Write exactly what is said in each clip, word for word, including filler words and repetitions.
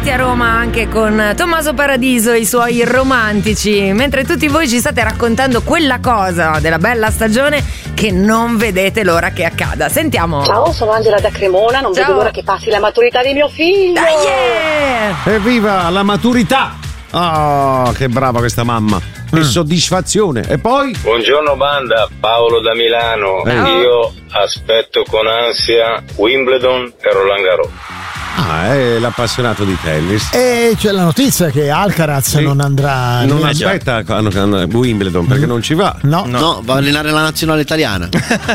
Bentrovati a Roma anche con Tommaso Paradiso e i suoi romantici, mentre tutti voi ci state raccontando quella cosa della bella stagione che non vedete l'ora che accada. Sentiamo. Ciao, sono Angela da Cremona, non Ciao. vedo l'ora che passi la maturità di mio figlio. Dai, yeah! Evviva la maturità! Oh, che brava questa mamma! Che mm. soddisfazione! E poi? Buongiorno banda, Paolo da Milano. Eh. Io aspetto con ansia Wimbledon e Roland Garros. Ah, è l'appassionato di tennis. E c'è la notizia che Alcaraz sì. non andrà. Non né... aspetta a Wimbledon perché mm. non ci va. No. no, no, va a allenare la nazionale italiana.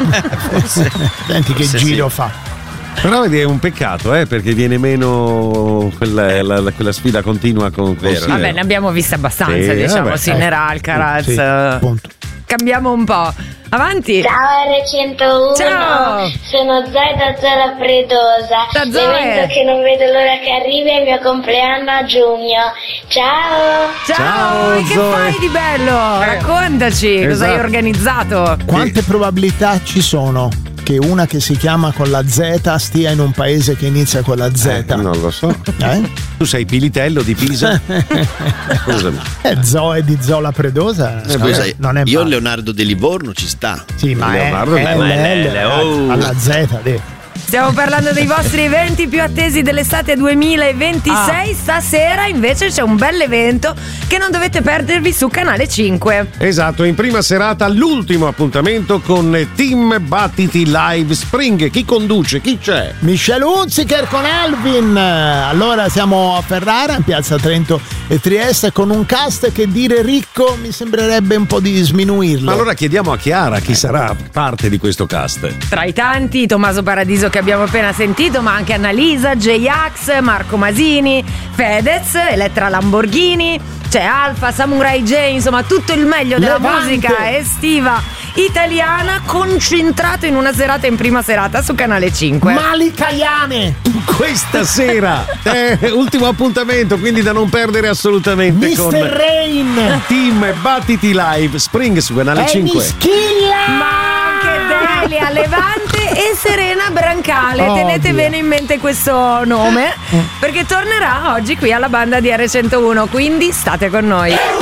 Forse. Senti che Forse giro sì. fa. Però vedi, è un peccato, eh, perché viene meno quella, la, la, quella sfida continua con Vero. Vabbè, ne abbiamo viste abbastanza, sì, diciamo, vabbè. Sinner, Alcaraz. Sì, appunto. Cambiamo un po'. Avanti. Ciao erre centouno, Ciao. sono Zoe da Zola Predosa. Da Zoe. L'evento che non vedo l'ora che arrivi è il mio compleanno a giugno. Ciao. Ciao, Ciao, e che Zoe. fai di bello? Raccontaci, cosa Esatto. hai organizzato? Quante probabilità ci sono che una che si chiama con la Z stia in un paese che inizia con la Z? Eh, non lo so. Eh? Tu sei Pilitello di Pisa? Scusami. Eh, Zoe di Zola Predosa. Scusa, eh, non è io male. Leonardo de Livorno ci sta. Sì, ma è, Leonardo è, di- è L, L, eh, oh. alla Z lì. Stiamo parlando dei vostri eventi più attesi dell'estate duemilaventisei. Ah. Stasera invece c'è un bell'evento che non dovete perdervi su Canale cinque. Esatto, in prima serata l'ultimo appuntamento con Team Battiti Live Spring. Chi conduce? Chi c'è? Michelle Hunziker con Alvin. Allora siamo a Ferrara, in piazza Trento e Trieste, con un cast che dire ricco mi sembrerebbe un po' di sminuirlo. Ma allora chiediamo a Chiara chi sarà parte di questo cast. Tra i tanti, Tommaso Paradiso che abbiamo appena sentito, ma anche Annalisa, J-Ax, Marco Masini, Fedez, Elettra Lamborghini, c'è Alfa, Samurai J, insomma tutto il meglio della Levante. musica estiva italiana concentrato in una serata, in prima serata su Canale cinque. Malicaiane, Questa sera, eh, ultimo appuntamento, quindi da non perdere assolutamente mister con Rain Team Battiti Live Spring su Canale e cinque. Mischilla. Ma anche Delia Levante e Serena Brancale. Oh, Tenete Dio. bene in mente questo nome perché tornerà oggi qui alla banda di erre centouno, quindi state con noi.